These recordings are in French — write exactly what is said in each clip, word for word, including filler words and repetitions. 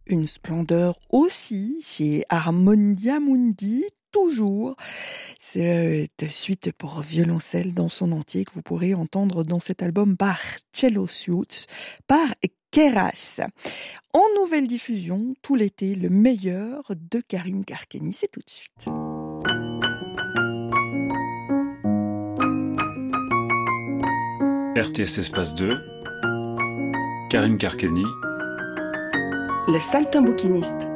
Une splendeur aussi chez Harmonia Mundi, toujours. Cette suite pour violoncelle dans son entier que vous pourrez entendre dans cet album par Cello Suites, par Keras. En nouvelle diffusion, tout l'été, le meilleur de Karine Karkeni. C'est tout de suite. R T S Espace deux, Karine Karkeni. Le saltimbouquiniste.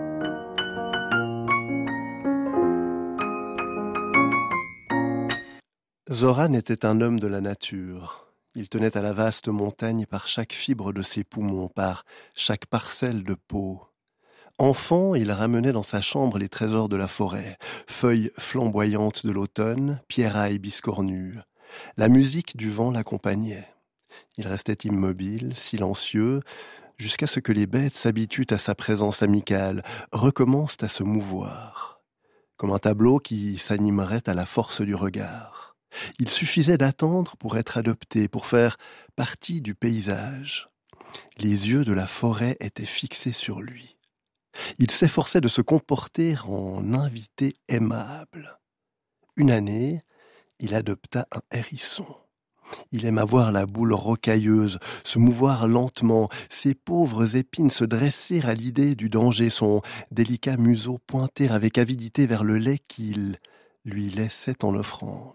Zoran était un homme de la nature. Il tenait à la vaste montagne par chaque fibre de ses poumons, par chaque parcelle de peau. Enfant, il ramenait dans sa chambre les trésors de la forêt, feuilles flamboyantes de l'automne, pierrailles biscornues. La musique du vent l'accompagnait. Il restait immobile, silencieux, jusqu'à ce que les bêtes s'habituent à sa présence amicale, recommencent à se mouvoir, comme un tableau qui s'animerait à la force du regard. Il suffisait d'attendre pour être adopté, pour faire partie du paysage. Les yeux de la forêt étaient fixés sur lui. Il s'efforçait de se comporter en invité aimable. Une année, il adopta un hérisson. Il aima voir la boule rocailleuse se mouvoir lentement, ses pauvres épines se dresser à l'idée du danger, son délicat museau pointer avec avidité vers le lait qu'il lui laissait en offrande.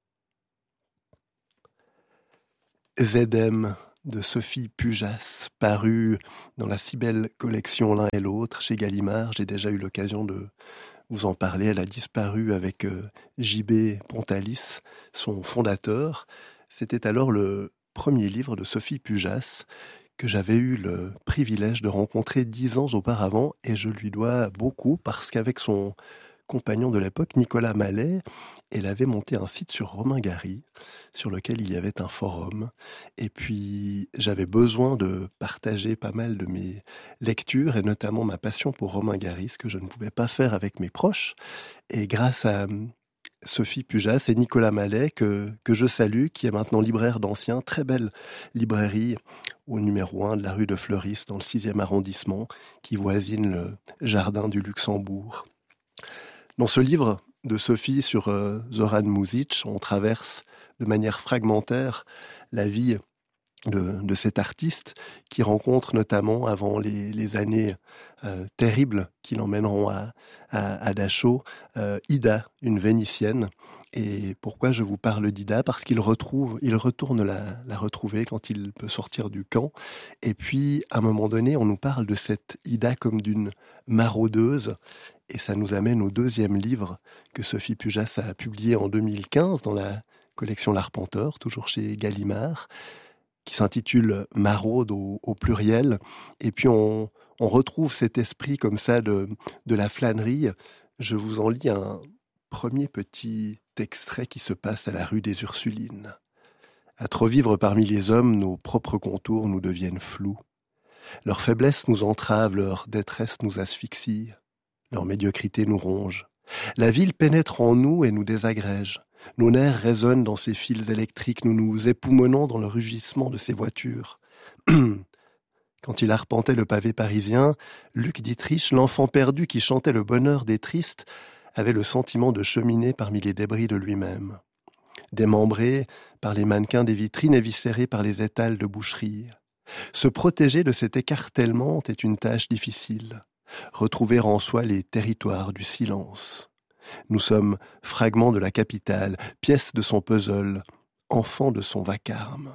Zedem de Sophie Pujas, paru dans la si belle collection L'un et l'autre chez Gallimard. J'ai déjà eu l'occasion de vous en parler. Elle a disparu avec J B Pontalis, son fondateur. C'était alors le premier livre de Sophie Pujas que j'avais eu le privilège de rencontrer dix ans auparavant, et je lui dois beaucoup parce qu'avec son compagnon de l'époque, Nicolas Mallet, elle avait monté un site sur Romain Gary, sur lequel il y avait un forum. Et puis, j'avais besoin de partager pas mal de mes lectures, et notamment ma passion pour Romain Gary, ce que je ne pouvais pas faire avec mes proches. Et grâce à Sophie Pujas et Nicolas Mallet, que, que je salue, qui est maintenant libraire d'Ancien, très belle librairie au numéro un de la rue de Fleuris, dans le sixième arrondissement, qui voisine le jardin du Luxembourg. Dans ce livre de Sophie sur euh, Zoran Muzic, on traverse de manière fragmentaire la vie de, de cet artiste qui rencontre notamment, avant les, les années euh, terribles qui l'emmèneront à, à, à Dachau, euh, Ida, une Vénitienne. Et pourquoi je vous parle d'Ida ? Parce qu'il retrouve, il retourne la, la retrouver quand il peut sortir du camp. Et puis, à un moment donné, on nous parle de cette Ida comme d'une maraudeuse. Et ça nous amène au deuxième livre que Sophie Pujas a publié en deux mille quinze dans la collection L'Arpenteur, toujours chez Gallimard, qui s'intitule Maraude au, au pluriel. Et puis on, on retrouve cet esprit comme ça de, de la flânerie. Je vous en lis un premier petit extrait qui se passe à la rue des Ursulines. À trop vivre parmi les hommes, nos propres contours nous deviennent flous. Leur faiblesse nous entrave, leur détresse nous asphyxie. Leur médiocrité nous ronge. La ville pénètre en nous et nous désagrège. Nos nerfs résonnent dans ces fils électriques, nous nous époumonons dans le rugissement de ces voitures. Quand il arpentait le pavé parisien, Luc Dietrich, l'enfant perdu qui chantait le bonheur des tristes, avait le sentiment de cheminer parmi les débris de lui-même. Démembré par les mannequins des vitrines, éviscéré par les étals de boucherie. Se protéger de cet écartèlement est une tâche difficile. Retrouver en soi les territoires du silence. Nous sommes fragments de la capitale, pièces de son puzzle, enfants de son vacarme.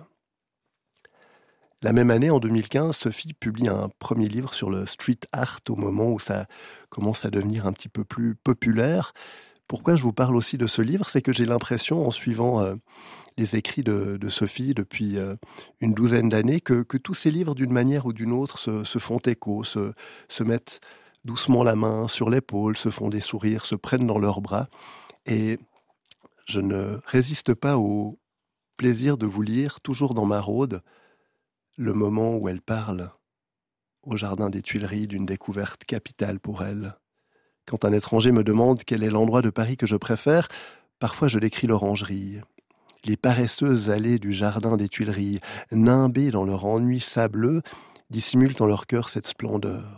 La même année, en deux mille quinze, Sophie publie un premier livre sur le street art au moment où ça commence à devenir un petit peu plus populaire. Pourquoi je vous parle aussi de ce livre ? C'est que j'ai l'impression, en suivant euh, les écrits de, de Sophie depuis euh, une douzaine d'années, que, que tous ces livres, d'une manière ou d'une autre, se, se font écho, se, se mettent doucement la main sur l'épaule, se font des sourires, se prennent dans leurs bras. Et je ne résiste pas au plaisir de vous lire, toujours dans Maraude, le moment où elle parle au jardin des Tuileries d'une découverte capitale pour elle. Quand un étranger me demande quel est l'endroit de Paris que je préfère, parfois je décris l'orangerie. Les paresseuses allées du jardin des Tuileries, nimbées dans leur ennui sableux, dissimulent en leur cœur cette splendeur.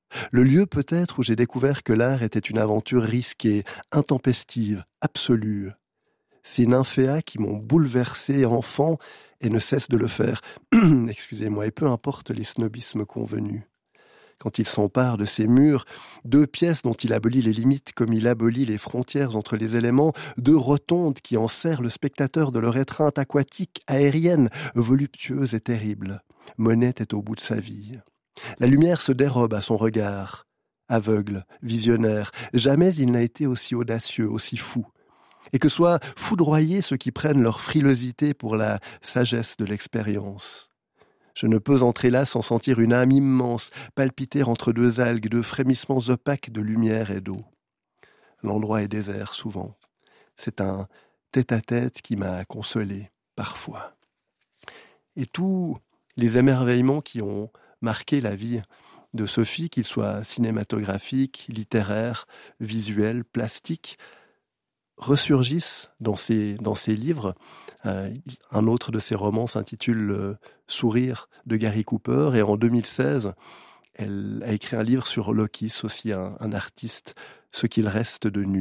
Le lieu peut-être où j'ai découvert que l'art était une aventure risquée, intempestive, absolue. Ces nymphéas qui m'ont bouleversé enfant et ne cessent de le faire, excusez-moi, et peu importe les snobismes convenus. Quand il s'empare de ces murs, deux pièces dont il abolit les limites comme il abolit les frontières entre les éléments, deux rotondes qui enserrent le spectateur de leur étreinte aquatique, aérienne, voluptueuse et terrible. Monet est au bout de sa vie. La lumière se dérobe à son regard. Aveugle, visionnaire, jamais il n'a été aussi audacieux, aussi fou. Et que soient foudroyés ceux qui prennent leur frilosité pour la sagesse de l'expérience. Je ne peux entrer là sans sentir une âme immense palpiter entre deux algues, deux frémissements opaques de lumière et d'eau. L'endroit est désert souvent. C'est un tête-à-tête qui m'a consolé, parfois. Et tous les émerveillements qui ont marqué la vie de Sophie, qu'ils soient cinématographiques, littéraires, visuels, plastiques, ressurgissent dans ses, dans ses livres. Euh, un autre de ses romans s'intitule euh, « Sourire » de Gary Cooper, et en deux mille seize, elle a écrit un livre sur Lokis, aussi un, un artiste, « Ce qu'il reste de nuit ».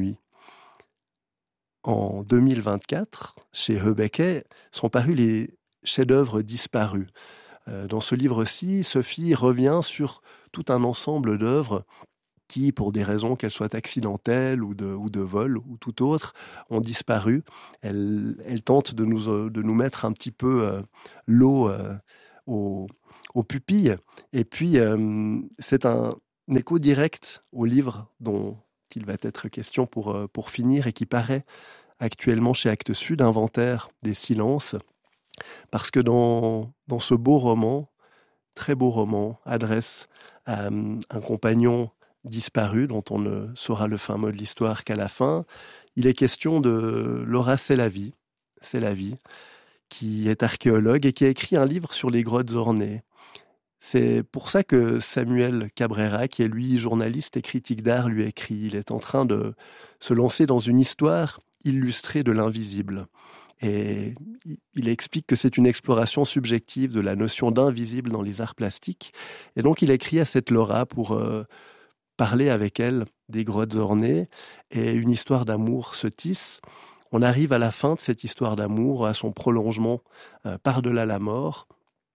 En deux mille vingt-quatre, chez Heubecker, sont parus les chefs-d'œuvre disparus. Euh, dans ce livre-ci, Sophie revient sur tout un ensemble d'œuvres qui, pour des raisons qu'elles soient accidentelles ou de, ou de vol ou tout autre, ont disparu. Elle, elle tente de nous, de nous mettre un petit peu euh, l'eau euh, aux, aux pupilles. Et puis, euh, c'est un, un écho direct au livre dont il va être question pour, euh, pour finir et qui paraît actuellement chez Actes Sud, Inventaire des silences. Parce que dans, dans ce beau roman, très beau roman, adresse à um, un compagnon disparu, dont on ne saura le fin mot de l'histoire qu'à la fin. Il est question de Laura Selavi, Selavi, qui est archéologue et qui a écrit un livre sur les grottes ornées. C'est pour ça que Samuel Cabrera, qui est lui journaliste et critique d'art, lui écrit. Il est en train de se lancer dans une histoire illustrée de l'invisible. Et il explique que c'est une exploration subjective de la notion d'invisible dans les arts plastiques. Et donc il écrit à cette Laura pour euh, parler avec elle des grottes ornées, et une histoire d'amour se tisse. On arrive à la fin de cette histoire d'amour, à son prolongement euh, par-delà la mort.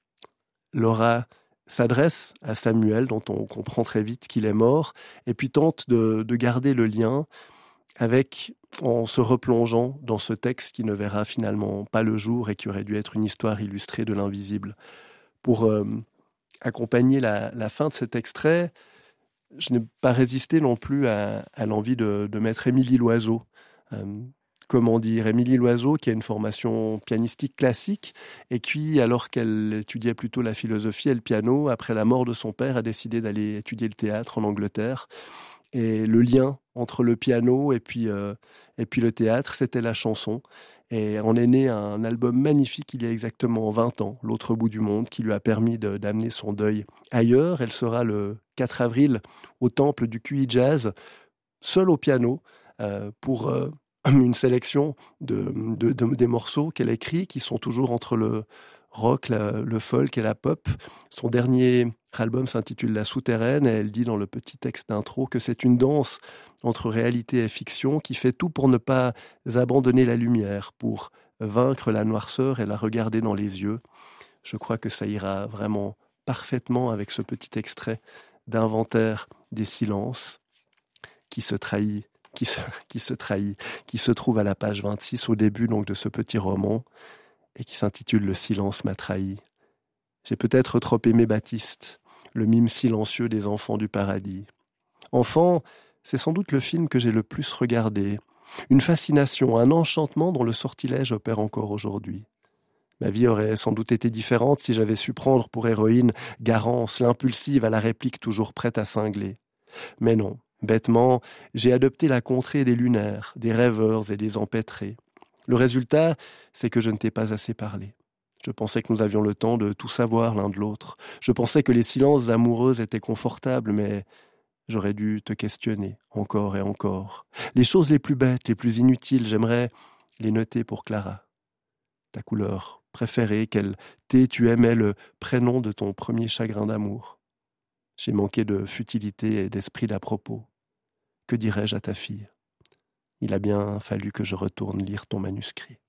Laura s'adresse à Samuel, dont on comprend très vite qu'il est mort, et puis tente de, de garder le lien avec, en se replongeant dans ce texte qui ne verra finalement pas le jour et qui aurait dû être une histoire illustrée de l'invisible. Pour euh, accompagner la, la fin de cet extrait, je n'ai pas résisté non plus à, à l'envie de, de mettre Émilie Loiseau. Euh, comment dire, Émilie Loiseau, qui a une formation pianistique classique, et qui, alors qu'elle étudiait plutôt la philosophie et le piano, après la mort de son père, a décidé d'aller étudier le théâtre en Angleterre. Et le lien entre le piano et puis, euh, et puis le théâtre, c'était la chanson. Et en est né un album magnifique il y a exactement vingt ans, L'autre bout du monde, qui lui a permis de, d'amener son deuil ailleurs. Elle sera le quatre avril au Temple du Q I Jazz, seule au piano, euh, pour euh, une sélection de, de, de, des morceaux qu'elle écrit, qui sont toujours entre le rock, la, le folk et la pop. Son dernier album s'intitule La Souterraine, et elle dit dans le petit texte d'intro que c'est une danse entre réalité et fiction qui fait tout pour ne pas abandonner la lumière, pour vaincre la noirceur et la regarder dans les yeux. Je crois que ça ira vraiment parfaitement avec ce petit extrait d'Inventaire des silences qui se trahit, qui se, qui se trahit, qui se trouve à la page vingt-six au début donc de ce petit roman et qui s'intitule Le silence m'a trahi. J'ai peut-être trop aimé Baptiste, le mime silencieux des enfants du paradis. Enfant, c'est sans doute le film que j'ai le plus regardé. Une fascination, un enchantement dont le sortilège opère encore aujourd'hui. Ma vie aurait sans doute été différente si j'avais su prendre pour héroïne Garance, l'impulsive à la réplique toujours prête à cingler. Mais non, bêtement, j'ai adopté la contrée des lunaires, des rêveurs et des empêtrés. Le résultat, c'est que je ne t'ai pas assez parlé. Je pensais que nous avions le temps de tout savoir l'un de l'autre. Je pensais que les silences amoureux étaient confortables, mais j'aurais dû te questionner encore et encore. Les choses les plus bêtes, les plus inutiles, j'aimerais les noter pour Clara. Ta couleur préférée, quel thé tu aimais, le prénom de ton premier chagrin d'amour. J'ai manqué de futilité et d'esprit d'à propos. Que dirais-je à ta fille ? Il a bien fallu que je retourne lire ton manuscrit.